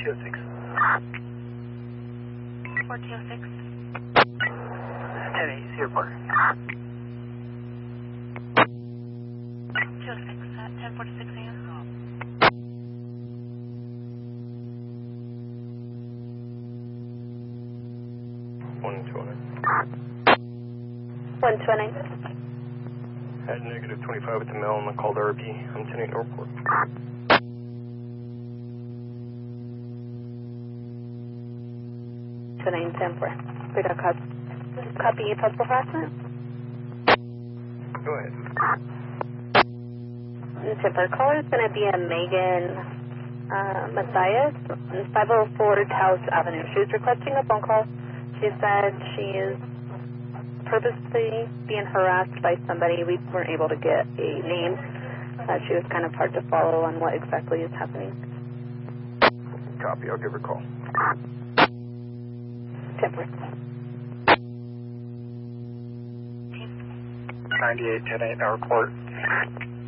4206. 4206. 10-8, Sierra Park. 206 at 10:46 a.m. 120. Had negative 25 at the mill and called RB. I'm 10-8 Northport. Nine 10-4. Radar copy possible harassment. Go ahead. 10-4. Caller is going to be a Megan Matthias on 504 Taos Avenue. She was requesting a phone call. She said she is purposely being harassed by somebody. We weren't able to get a name. She was kind of hard to follow on what exactly is happening. Copy, I'll give her a call. 10-4. 98, 10-8, now report.